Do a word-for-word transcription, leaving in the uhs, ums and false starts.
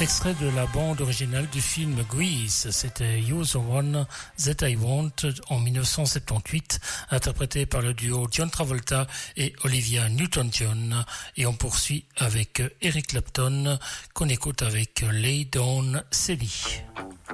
extrait de la bande originale du film Grease. C'était You're the One That I Want en dix-neuf cent soixante-dix-huit, interprété par le duo John Travolta et Olivia Newton-John. Et on poursuit avec Eric Clapton, qu'on écoute avec Lay Down Celie.